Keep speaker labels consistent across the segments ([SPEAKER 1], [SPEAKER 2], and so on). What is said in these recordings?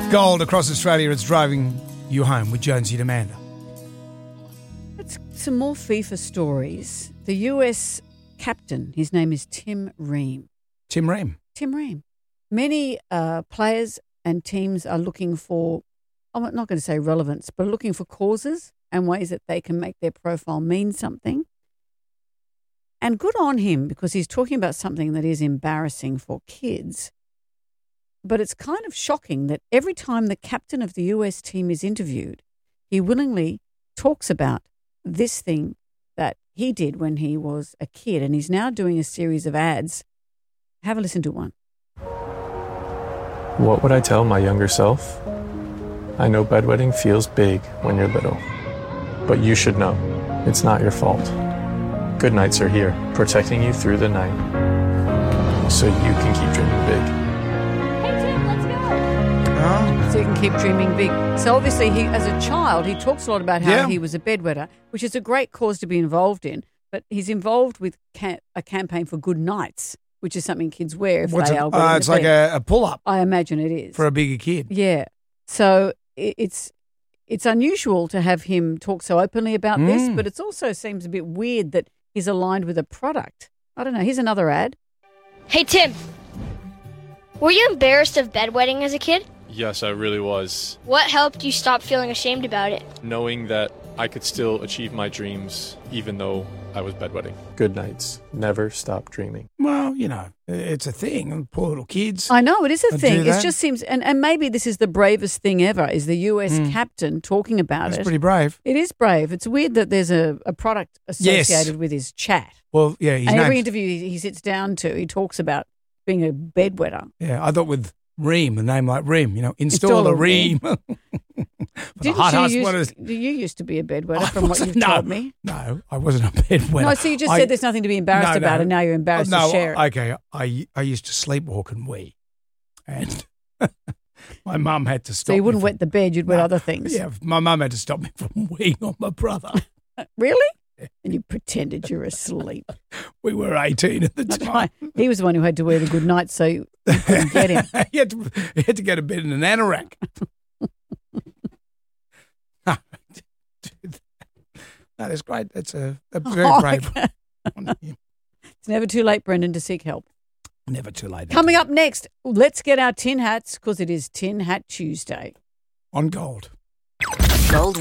[SPEAKER 1] Gold across Australia, it's driving you home with Jonesy and Amanda.
[SPEAKER 2] Let's some more FIFA stories. The US captain, his name is Tim Ream.
[SPEAKER 1] Tim Ream.
[SPEAKER 2] Tim Ream. Many players and teams are looking for, I'm not going to say relevance, but looking for causes and ways that they can make their profile mean something. And good on him, because he's talking about something that is embarrassing for kids. But it's kind of shocking that every time the captain of the US team is interviewed, he willingly talks about this thing that he did when he was a kid. And he's now doing a series of ads. Have a listen to one.
[SPEAKER 3] What would I tell my younger self? I know bedwetting feels big when you're little, but you should know it's not your fault. Good nights are here, protecting you through the night, so you can keep dreaming big.
[SPEAKER 2] So you can keep dreaming big. So obviously, he, as a child, he talks a lot about how he was a bedwetter, which is a great cause to be involved in. But he's involved with a campaign for good nights, which is something kids wear if they are going
[SPEAKER 1] it's
[SPEAKER 2] to
[SPEAKER 1] like
[SPEAKER 2] bed.
[SPEAKER 1] a pull-up.
[SPEAKER 2] I imagine it is.
[SPEAKER 1] For a bigger kid.
[SPEAKER 2] Yeah. So it's unusual to have him talk so openly about this, but it also seems a bit weird that he's aligned with a product. I don't know. Here's another ad.
[SPEAKER 4] Hey, Tim. Were you embarrassed of bedwetting as a kid?
[SPEAKER 3] Yes, I really was.
[SPEAKER 4] What helped you stop feeling ashamed about it?
[SPEAKER 3] Knowing that I could still achieve my dreams even though I was bedwetting. Good nights. Never stop dreaming.
[SPEAKER 1] Well, you know, it's a thing. Poor little kids.
[SPEAKER 2] I know, it is a thing.
[SPEAKER 1] that.
[SPEAKER 2] It just seems, and maybe this is the bravest thing ever, is the US captain talking about
[SPEAKER 1] That's
[SPEAKER 2] it.
[SPEAKER 1] pretty brave.
[SPEAKER 2] It is brave. It's weird that there's a product associated with his chat.
[SPEAKER 1] Well, yeah.
[SPEAKER 2] And every interview he sits down to, he talks about being a bedwetter.
[SPEAKER 1] Yeah, I thought with Ream, a name like Ream, you know, install a Ream.
[SPEAKER 2] You used to be a bedwetter from what you've told me?
[SPEAKER 1] No, I wasn't a bedwetter.
[SPEAKER 2] No, so you just said there's nothing to be embarrassed about, and now you're embarrassed to share it.
[SPEAKER 1] Okay, I used to sleepwalk and wee, and my mum had to stop.
[SPEAKER 2] So you wouldn't wet the bed, you'd wet other things.
[SPEAKER 1] Yeah, my mum had to stop me from weeing on my brother.
[SPEAKER 2] Really? And you pretended you were asleep.
[SPEAKER 1] We were 18 at the time.
[SPEAKER 2] Right. He was the one who had to wear the good night, so you couldn't get him.
[SPEAKER 1] he had to go to bed in an anorak. No, that's great. That's a very brave one.
[SPEAKER 2] It's never too late, Brendan, to seek help.
[SPEAKER 1] Never too late.
[SPEAKER 2] Coming up next, let's get our tin hats, because it is Tin Hat Tuesday.
[SPEAKER 1] On Gold.
[SPEAKER 5] Gold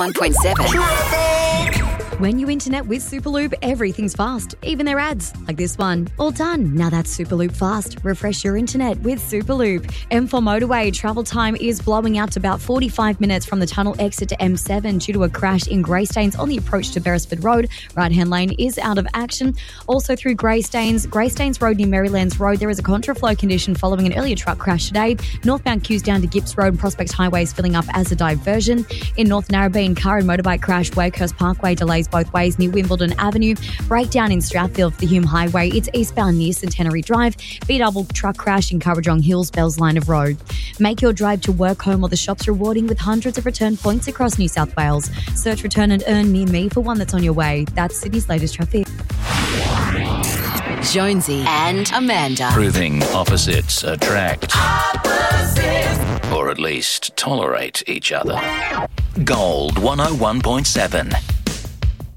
[SPEAKER 5] 101.7.
[SPEAKER 6] When you internet with Superloop, everything's fast, even their ads, like this one. All done. Now that's Superloop fast. Refresh your internet with Superloop. M4 motorway travel time is blowing out to about 45 minutes from the tunnel exit to M7 due to a crash in Greystanes on the approach to Beresford Road. Right-hand lane is out of action. Also through Greystanes Road near Marylands Road, there is a contraflow condition following an earlier truck crash today. Northbound queues down to Gipps Road and Prospect Highway is filling up as a diversion. In North Narrabeen, car and motorbike crash, Wakehurst Parkway delays both ways near Wimbledon Avenue. Breakdown in Strathfield for the Hume Highway. It's eastbound near Centenary Drive. B-double truck crash in Currajong Hills, Bells Line of Road. Make your drive to work, home or the shops rewarding with hundreds of return points across New South Wales. Search Return and Earn near me for one that's on your way. That's Sydney's latest traffic.
[SPEAKER 5] Jonesy and Amanda.
[SPEAKER 7] Proving opposites attract. Or at least tolerate each other. Gold 101.7.